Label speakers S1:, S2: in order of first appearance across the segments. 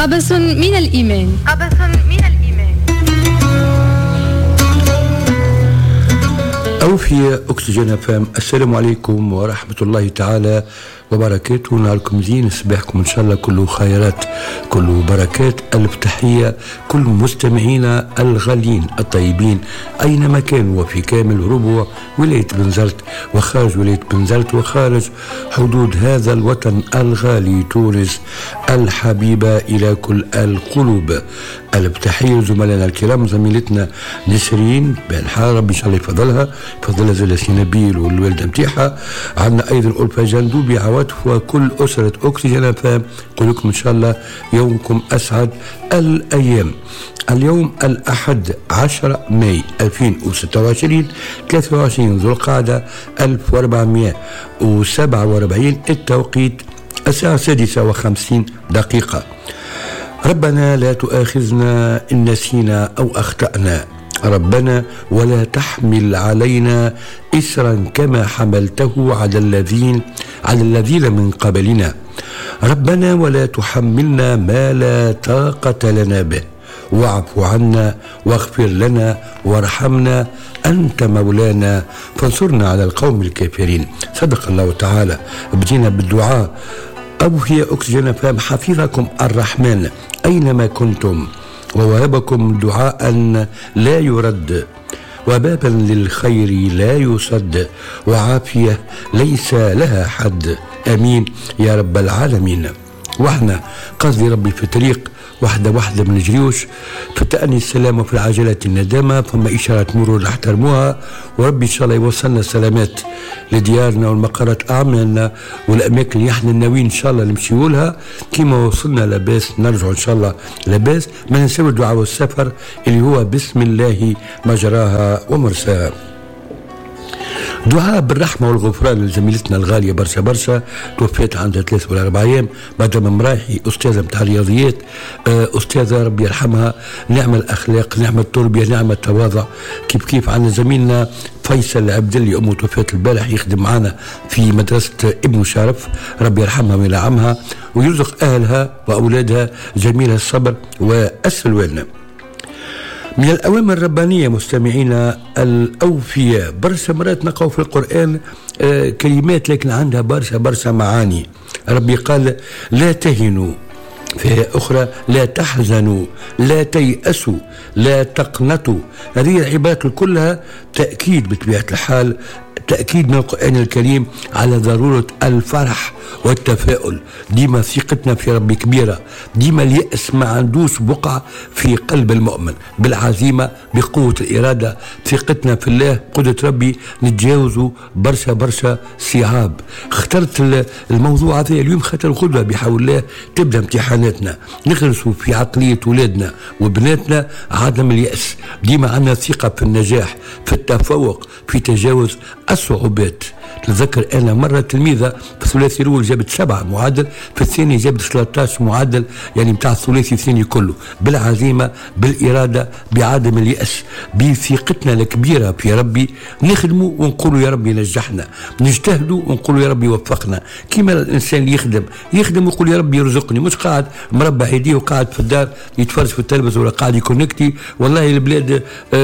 S1: قبس من الإيمان.
S2: قبس من الإيمان.
S3: أو في أكسجين فام. السلام عليكم ورحمة الله تعالى وبركاته. نهاركم زين، صباحكم إن شاء الله كله خيرات كله بركات. ألف تحية كل مستمعينا الغاليين الطيبين أينما كانوا وفي كامل ربوع ولاية بنزرت وخارج ولاية بنزرت وخارج حدود هذا الوطن الغالي تونس الحبيبة إلى كل القلوب. ألف تحية زملائنا الكرام، زميلتنا نسرين بنحار ربي إن شاء الله يفضلها زي سينابيل والوالدة متيحة. عندنا أيضا ألفا جندوبي عواطف وكل أسرة أكسجين فام. نقول لكم إن شاء الله يومكم أسعد الأيام. اليوم الأحد 10 ماي 2026 23 ذو القعدة 1447 التوقيت الساعة 6:50. ربنا لا تؤاخذنا إن نسينا أو أخطأنا، ربنا ولا تحمل علينا إسرا كما حملته على الذين من قبلنا، ربنا ولا تحملنا ما لا طاقة لنا به، واعف عنا واغفر لنا وارحمنا أنت مولانا فانصرنا على القوم الكافرين. صدق الله تعالى. بدينا بالدعاء. أبو هي أكسجين فام. حفظكم الرحمن أينما كنتم ووهبكم دعاء لا يرد، وبابا للخير لا يسد، وعافية ليس لها حد. أمين يا رب العالمين. واحنا قصدي ربي في طريق واحدة ما نجريوش، في التأني السلام وفي العجلة الندامة، فما إشارة مرور نحترموها، وربي إن شاء الله يوصلنا السلامات لديارنا والمقرات أعمالنا والأماكن اللي احنا ناويين إن شاء الله نمشيوا لها. كيما وصلنا لاباس نرجع إن شاء الله لاباس. ما ننساو الدعاء والسفر اللي هو بسم الله مجراها ومرساها. دعاء بالرحمة والغفران لزميلتنا الغالية برشا توفيت عندها 3 ولا 4 أيام بعد ما مرايحي أستاذة متاع الرياضيات، أستاذة ربي يرحمها، نعمة الأخلاق، نعمة التربية، نعمة التواضع. كيف عندنا زميلنا فيصل عبدلي أمه توفيت البارح يخدم معنا في مدرسة ابن شرف، ربي يرحمها ويرحمها ويرزق أهلها وأولادها جميل الصبر والسلوان. من الأوامر الربانية مستمعينا الأوفياء، برشا مرات نقرأ في القرآن كلمات لكن عندها برشا معاني. ربي قال لا تهنوا، في أخرى لا تحزنوا، لا تيأسوا، لا تقنطوا. هذه العبارات كلها تأكيد بطبيعة الحال، تأكيد من القرآن الكريم على ضرورة الفرح والتفاؤل. ديما ثقتنا في ربي كبيرة، ديما اليأس ما عندوش بقعة في قلب المؤمن. بالعزيمة، بقوة الإرادة، ثقتنا في الله، قدرة ربي نتجاوزوا برشا صعاب. اخترت الموضوع هذا اليوم خاطر القدوة بحول الله تبدأ امتحاناتنا، نغرسوا في عقلية ولادنا وبناتنا عدم اليأس. ديما عندنا ثقة في النجاح، في التفوق، في تجاوز الصعوبات. تذكر أنا مرة تلميذة في الثلاثي الأول جابت 7 معدل، في الثاني جابت 13 معدل، يعني متاع الثلاثي الثاني كله. بالعزيمة، بالإرادة، بعدم اليأس، بثقتنا الكبيرة في ربي نخدموا ونقولوا يا ربي نجحنا، نجتهدوا ونقولوا يا ربي وفقنا. كما الإنسان يخدم ويقول يا ربي يرزقني، مش قاعد مربع يديه وقاعد في الدار يتفرج في التلفزيون ولا قاعد يكونكتي. والله البلاد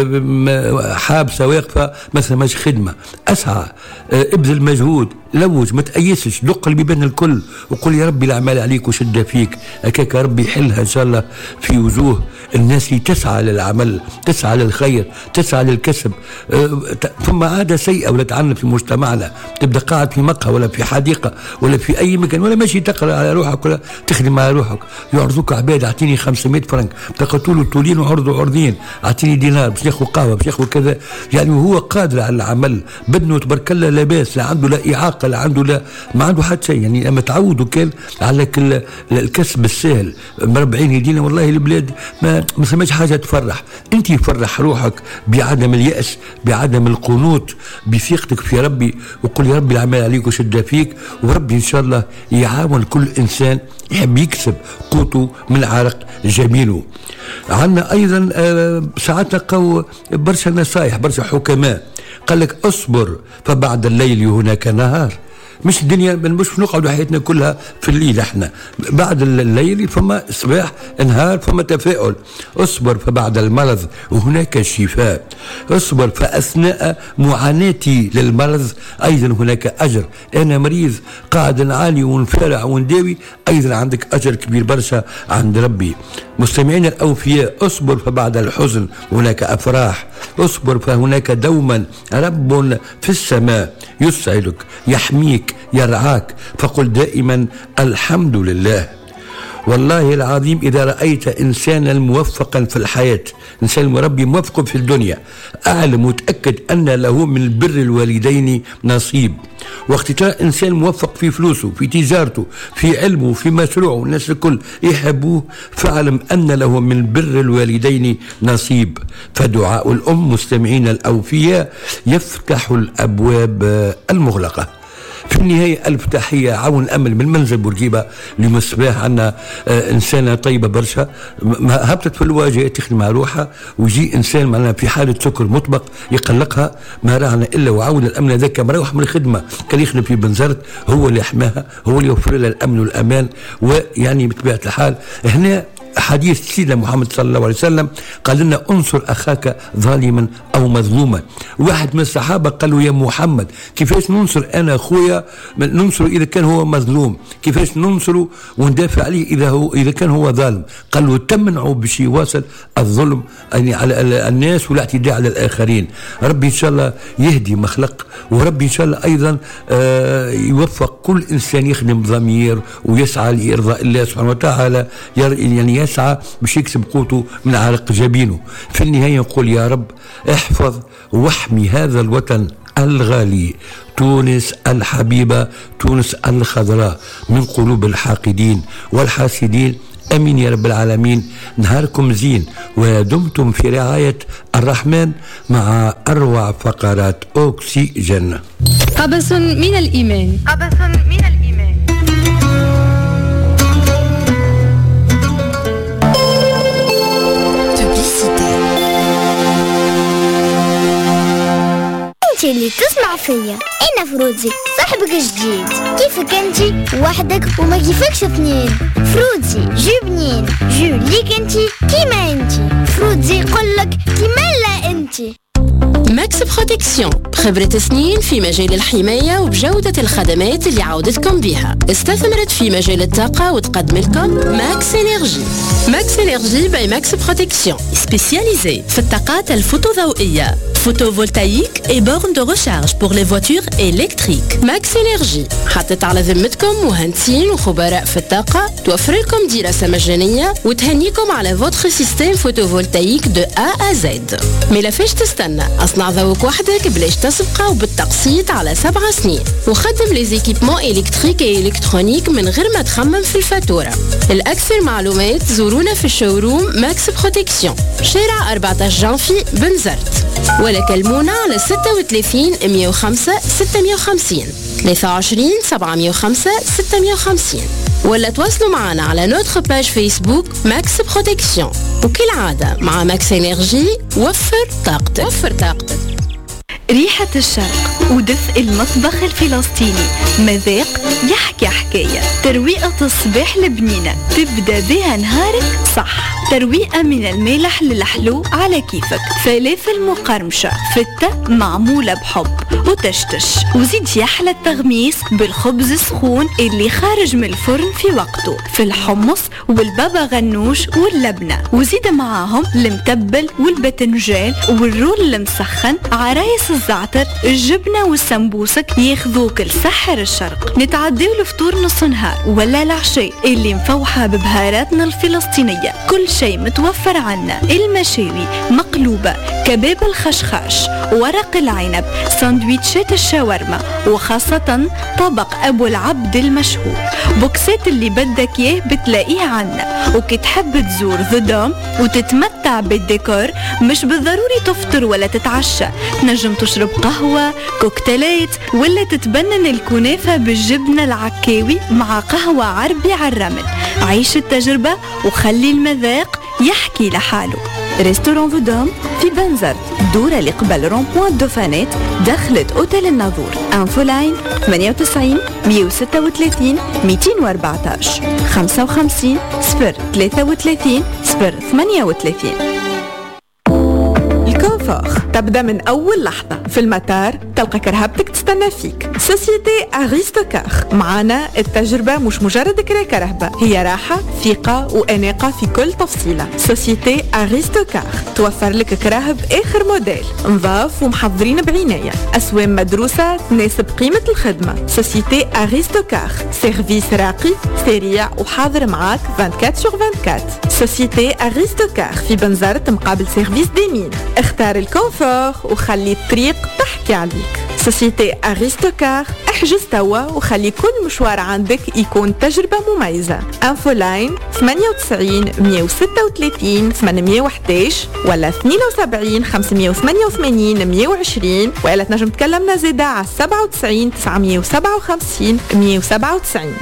S3: حابسة واقفة مثلا ماش خدمة. أسعى، ابذل مجهود، لوج، ما تأيسش، دق البيبان الكل وقل يا ربي الأعمال عليك وشد فيك. هكاك ربي يحلها إن شاء الله في وجوه الناس تسعى للعمل، تسعى للخير، تسعى للكسب. ثم عادة سيئة ولا تعلم في مجتمعنا، تبدأ قاعد في مقهى ولا في حديقة ولا في أي مكان ولا ماشي تقرأ على روحك ولا تخدم على روحك. يعرضوك عباد، أعطيني 500 فرنك، تقتلوا طولين وعرضوا عرضين، أعطيني دينار باش ياخذ قهوة باش ياخذ كذا. يعني وهو قادر على العمل، بدنه تبارك الله لاباس، لا عنده لا إعاقة، لا عنده لا ما عنده حتى شيء. يعني أما تعودوا كان على الكسب السهل مربعين يدينا. والله البلاد ما سماش حاجة تفرح. أنت فرح روحك بعدم اليأس، بعدم القنوط، بثقتك في ربي، وقل يا ربي العمال عليك وشد فيك. وربي إن شاء الله يعاون كل إنسان يحب يكسب قوته من عرق جميله. عندنا أيضا ساعات نلقاو برشا نصايح، برشا حكماء قال لك اصبر فبعد الليل هناك نهار. مش الدنيا مش نقعد حياتنا كلها في الليل. احنا بعد الليل فما صباح نهار فما تفاؤل. اصبر فبعد المرض وهناك شفاء. اصبر فأثناء معاناتي للمرض أيضا هناك أجر. أنا مريض قاعد نعاني ونفارع ونداوي، أيضا عندك أجر كبير برشا عند ربي. مستمعين الأوفياء، اصبر فبعد الحزن هناك أفراح. اصبر فهناك دوما رب في السماء يسعدك يحميك يرعاك، فقل دائما الحمد لله. والله العظيم إذا رأيت إنسانا موفقا في الحياة، إنسان مربي موفق في الدنيا، أعلم متأكد أن له من بر الوالدين نصيب. وقت ترى إنسان موفق في فلوسه، في تجارته، في علمه، في مشروعه، والناس الكل يحبوه، فاعلم أن له من بر الوالدين نصيب. فدعاء الأم مستمعين الأوفياء يفتح الأبواب المغلقة. في النهاية ألف تحية، عون أمل من منزل بورقيبة لمصباح. عنا إنسانة طيبة برشا هبطت في الواجهة تخدم مع روحها، ويجي إنسان معنا في حالة سكر مطبق يقلقها، ما رانا إلا وعون الأمن ذاك مروح من الخدمة كان يخدم في بنزرت، هو اللي يحماها، هو اللي يوفر لها الأمن والأمان. ويعني بطبيعة الحال هنا حديث سيدنا محمد صلى الله عليه وسلم قال لنا انصر أخاك ظالما أو مظلوما. واحد من الصحابة قال له يا محمد كيفاش ننصر أنا أخويا، ننصر إذا كان هو مظلوم، كيفاش ننصره وندافع عليه إذا كان هو ظالم؟ قال له تمنعوا باش يواصل الظلم يعني على الناس والاعتداء على الآخرين. ربي إن شاء الله يهدي مخلق، وربي إن شاء الله أيضا يوفق كل إنسان يخدم ضمير ويسعى لإرضاء الله سبحانه وتعالى، يعني يسعى باش يكسب قوته من عرق جبينه. في النهاية نقول يا رب احفظ واحمي هذا الوطن الغالي، تونس الحبيبة، تونس الخضراء، من قلوب الحاقدين والحاسدين. امين يا رب العالمين. نهاركم زين ودمتم في رعاية الرحمن مع اروع فقرات اوكسيجين.
S1: قبس من الايمان، قبس من الايمان.
S2: انتي اللي تسمع فيا، انا فروزي صاحبك الجديد. كيفك انتي وحدك وما كيفكش اثنين؟ فروزي جو بنين، جو ليك انتي كيما انتي. فروزي يقولك كيما لا انتي.
S4: ماكس بروتكسيون، خبرة سنين في مجال الحماية وبجودة الخدمات اللي عودتكم بها. استثمرت في مجال الطاقة وتقدم لكم ماكس انرجي. ماكس انرجي باي ماكس بروتكسيون، سبيسياليزي في الطاقات الفوتوضوئية، photovoltaïque et bornes de recharge pour les voitures électriques. ماكس انرجي حطت على ذمتكم مهندسين وخبراء في الطاقة، توفر لكم دراسة مجانية وتهنيكم على فوتر سيستم فوتوفولتايك دو A à Z. ملا فاش تستنى، اصنع ذوق وحدك بلاش تسبقه وبالتقسيط على 7 سنين، وخدم لي زيكيبمون الكتريك اي الكترونيك من غير ما تخمم في الفاتورة. الأكثر معلومات زورونا في الشوروم ماكس بروتكسيون، شارع 14 جانفي بنزرت، ولا كلمونا على 36 105 650 23 705 650، ولا تواصلوا معنا على نوتر باج فيسبوك ماكس بروتكسيون. وكالعادة مع ماكس انرجي وفر طاقتك.
S5: ريحة الشرق ودفء المطبخ الفلسطيني، مذاق يحكي حكاية، ترويقة الصباح البنينة تبدأ بها نهارك صح، ترويقة من المالح للحلو على كيفك، فلافل مقرمشة فتة معمولة بحب وتشتش، وزيد يحلى التغميس بالخبز السخون اللي خارج من الفرن في وقته، في الحمص والبابا غنوش واللبنة، وزيد معاهم المتبل والبتنجان والرول المسخن، عرايس الزعتر، الجبنة والسمبوسك ياخذوك لسحر الشرق. نتعديو الفطور نص نهار ولا العشاء اللي مفوحة ببهاراتنا الفلسطينية، كل شيء متوفر عنا، المشاوي مقلوبة، كباب الخشخاش، ورق العنب، ساندويتشات الشاورما، وخاصة طبق أبو العبد المشهور. بوكسات اللي بدك اياه بتلاقيه عنا، وكي تحب تزور ذدام وتتمتع بالديكور مش بالضروري تفطر ولا تتعشى، تنجم تشرب قهوة، كوكتيلات، ولا تتبنن الكنافة بالجبنة العكاوي مع قهوة عربي على الرمل. عيش التجربة وخلي المذاق يحكي لحاله. ريستوران فودوم في بنزرت، دورة اللي قبل رون-بوان دوفانيت دخلة أوتيل الناظور. انفو لاين 98 136 214 55 033 038. الكونفور تبدأ من أول لحظة في المطار، تلقى كرهبتك تستنى فيك. سوسيتي أغريستوكار، معانا التجربة مش مجرد كرا كرهبة، هي راحة ثقة وأناقة في كل تفصيلة. سوسيتي أغريستوكار توفر لك كراهب آخر موديل، نظاف ومحضرين بعناية، أسوام مدروسة تناسب قيمة الخدمة. سوسيتي أغريستوكار سيرفيس راقي سريع وحاضر معاك 24/24. سوسيتي أغريستوكار في بنزرت مقابل سيرفيس ديمين. اختار الكونفور وخلي الطريق تحكي عليك. سوسيتي أغريستوكار، احجز توا وخلي كل مشوار عندك يكون تجربة مميزة. انفو لاين 98 136 811 ولا 72 588 120 ولا تنجم تكلمنا زيادة على 97 957 197.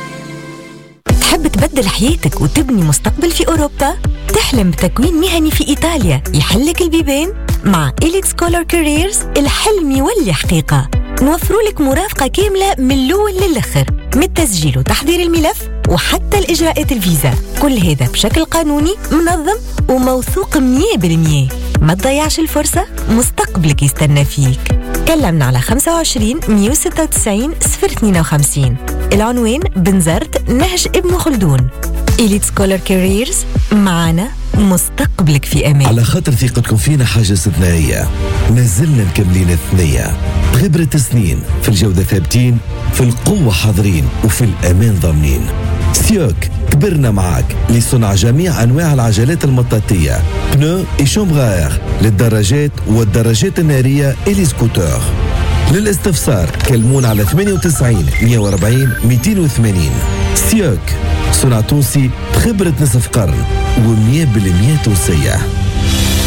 S6: تحب تبدل حياتك وتبني مستقبل في أوروبا؟ تحلم بتكوين مهني في إيطاليا يحلك البيبان؟ مع إليت سكولر كاريرز الحلم يولي حقيقة. نوفروا لك مرافقة كاملة من الأول للآخر، من التسجيل وتحضير الملف وحتى الإجراءات الفيزا، كل هذا بشكل قانوني منظم وموثوق 100%. ما تضيعش الفرصة، مستقبلك يستنى فيك. كلمنا على 25 196 052. العنوان بنزرت نهج ابن خلدون. إليت سكولر كاريرز، معنا مستقبلك في أمان.
S7: على خاطر ثقتكم فينا حاجة استثنائية، ما زلنا مكملين الثنية. بخبرة سنين في الجودة ثابتين، في القوة حاضرين، وفي الأمان ضامنين. سيوك كبرنا معاك لصنع جميع أنواع العجلات المطاطية، بنو إشومغاير للدراجات والدراجات النارية إلي سكوتر. للاستفسار كلمون على 98 140 280. سيوك، صنع تونسي بخبرة نصف قرن و100% تونسية.